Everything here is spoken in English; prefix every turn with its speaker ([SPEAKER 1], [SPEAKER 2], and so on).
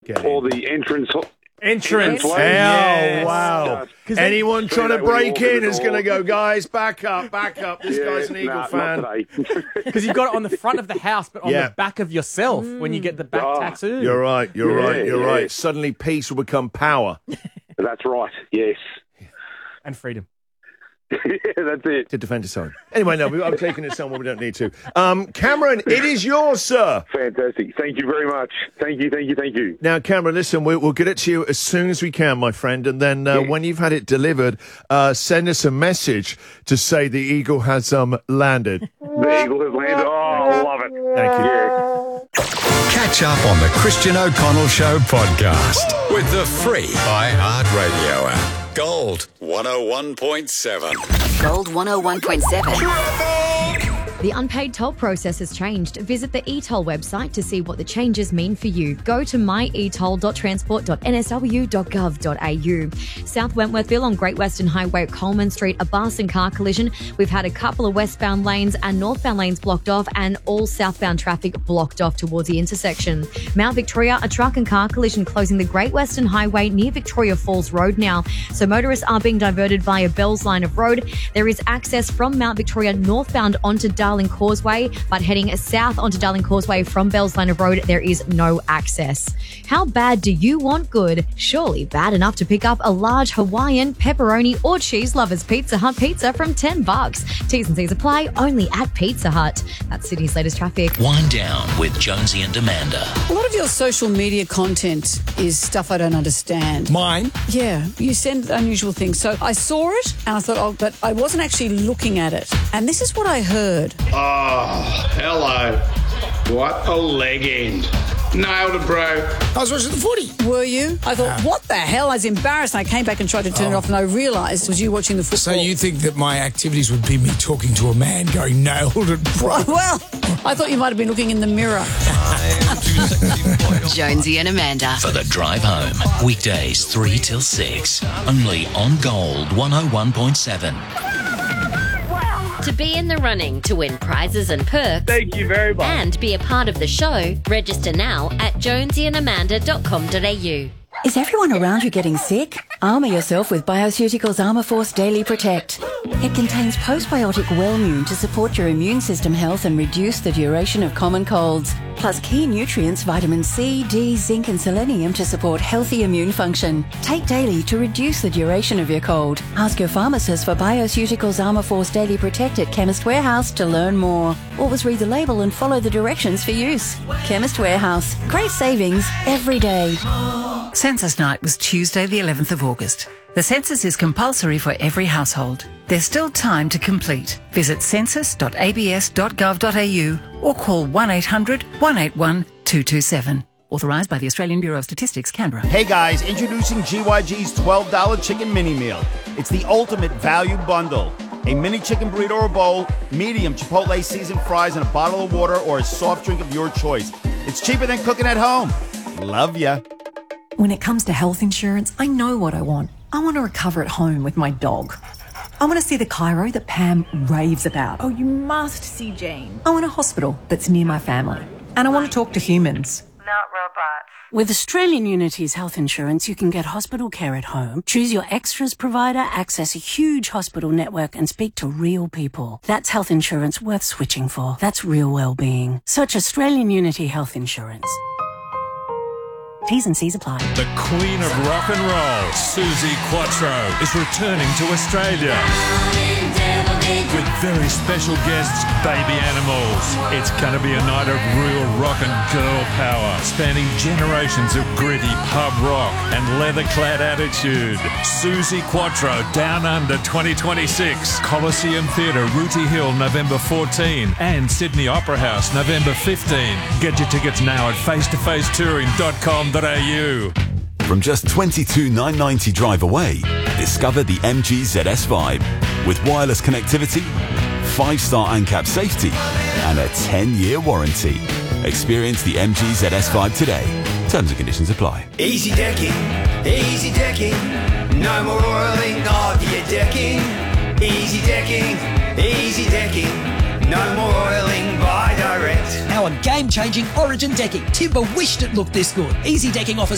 [SPEAKER 1] Get
[SPEAKER 2] or
[SPEAKER 1] in.
[SPEAKER 2] the entrance.
[SPEAKER 1] Entrance.
[SPEAKER 2] lane.
[SPEAKER 1] Oh, wow. Anyone
[SPEAKER 2] So
[SPEAKER 1] trying to
[SPEAKER 2] that when you
[SPEAKER 1] break
[SPEAKER 2] walk in
[SPEAKER 1] in
[SPEAKER 2] the
[SPEAKER 1] is going to
[SPEAKER 2] door-
[SPEAKER 1] go, guys, back up. This guy's an Eagle fan.
[SPEAKER 2] Not today.
[SPEAKER 3] Because you've got it on the front of the house, but on
[SPEAKER 1] Yeah.
[SPEAKER 3] the back of yourself when you get the back tattoo.
[SPEAKER 1] You're right. You're
[SPEAKER 2] Yeah,
[SPEAKER 1] right.
[SPEAKER 2] yeah.
[SPEAKER 1] Suddenly peace will become power.
[SPEAKER 2] That's right. Yes.
[SPEAKER 3] And freedom.
[SPEAKER 2] Yeah, that's it.
[SPEAKER 1] To defend his own. Anyway, no, I'm taking it somewhere we don't need to. Cameron, it is yours, sir.
[SPEAKER 2] Fantastic. Thank you very much. Thank you.
[SPEAKER 1] Now, Cameron, listen, we'll get it to you as soon as we can, my friend. And then when you've had it delivered, send us a message to say the Eagle has landed.
[SPEAKER 2] The Eagle has landed. Oh, I love it.
[SPEAKER 1] Thank you.
[SPEAKER 2] Yeah.
[SPEAKER 4] Catch up on the Christian O'Connell Show podcast with the free iHeartRadio app. Gold 101.7.
[SPEAKER 5] Gold 101.7.
[SPEAKER 6] The unpaid toll process has changed. Visit the eToll website to see what the changes mean for you. Go to myetoll.transport.nsw.gov.au. South Wentworthville on Great Western Highway at Coleman Street, a bus and car collision. We've had a couple of westbound lanes and northbound lanes blocked off and all southbound traffic blocked off towards the intersection. Mount Victoria, a truck and car collision closing the Great Western Highway near Victoria Falls Road now. So motorists are being diverted via Bell's Line of Road. There is access from Mount Victoria northbound onto Darling Causeway, but heading south onto Darling Causeway from Bell's Line of Road, there is no access. How bad do you want good? Surely bad enough to pick up a large Hawaiian, pepperoni, or cheese lovers Pizza Hut pizza from $10. T's and C's apply only at Pizza Hut. That's Sydney's latest traffic.
[SPEAKER 7] Wind down with Jonesy and Amanda.
[SPEAKER 8] A lot of your social media content is stuff I don't understand.
[SPEAKER 4] Mine?
[SPEAKER 8] Yeah, you send unusual things. So I saw it and I thought, oh, but I wasn't actually looking at it. And this is what I heard.
[SPEAKER 9] Oh, hello. What a leg end. Nailed it, bro.
[SPEAKER 4] I was watching the footy.
[SPEAKER 8] Were you? I thought, what the hell? I was embarrassed. I came back and tried to turn it off and I realised it was you watching the football.
[SPEAKER 4] So you think that my activities would be me talking to a man going, nailed it, bro?
[SPEAKER 8] Well, I thought you might have been looking in the mirror.
[SPEAKER 5] Jonesy and Amanda.
[SPEAKER 7] For the drive home. Weekdays 3 till 6. Only on Gold 101.7.
[SPEAKER 10] To be in the running to win prizes and perks.
[SPEAKER 2] Thank you very much.
[SPEAKER 10] And be a part of the show, register now at jonesyandamanda.com.au.
[SPEAKER 11] Is everyone around you getting sick? Armour yourself with Bioceuticals Armour Force Daily Protect. It contains postbiotic Wellmune to support your immune system health and reduce the duration of common colds. Plus key nutrients vitamin C, D, zinc and selenium to support healthy immune function. Take daily to reduce the duration of your cold. Ask your pharmacist for Bioceuticals Armour Force Daily Protect at Chemist Warehouse to learn more. Always read the label and follow the directions for use. Chemist Warehouse. Great savings every day.
[SPEAKER 12] Census night was Tuesday the 11th of August. The census is compulsory for every household. There's still time to complete. Visit census.abs.gov.au or call 1800 181 227. Authorised by the Australian Bureau of Statistics, Canberra.
[SPEAKER 13] Hey guys, introducing GYG's $12 chicken mini meal. It's the ultimate value bundle. A mini chicken burrito or bowl, medium Chipotle seasoned fries, and a bottle of water or a soft drink of your choice. It's cheaper than cooking at home. Love ya.
[SPEAKER 14] When it comes to health insurance, I know what I want. I want to recover at home with my dog. I want to see the chiro that Pam raves about.
[SPEAKER 15] Oh, you must see Jane.
[SPEAKER 14] I want a hospital that's near my family. And I want to talk to humans.
[SPEAKER 15] Not robots.
[SPEAKER 16] With Australian Unity's health insurance, you can get hospital care at home, choose your extras provider, access a huge hospital network, and speak to real people. That's health insurance worth switching for. That's real well-being. Search Australian Unity Health Insurance. T's and C's apply.
[SPEAKER 17] The Queen of Rock and Roll, Suzi Quatro, is returning to Australia with very special guests, Baby Animals. It's going to be a night of real rock and girl power, spanning generations of gritty pub rock and leather-clad attitude. Suzi Quatro, Down Under 2026, Coliseum Theatre, Rooty Hill, November 14, and Sydney Opera House, November 15. Get your tickets now at facetofacetouring.com.au.
[SPEAKER 18] From just $22,990 drive away, discover the MG ZS Vibe. With wireless connectivity, 5-star ANCAP safety, and a 10-year warranty. Experience the MG ZS Vibe today. Terms and conditions apply.
[SPEAKER 19] Easy decking, no more oiling of your decking. Easy decking, no more oiling by direct.
[SPEAKER 20] Now a game-changing Origin decking. Timber wished it looked this good. Easy Decking offers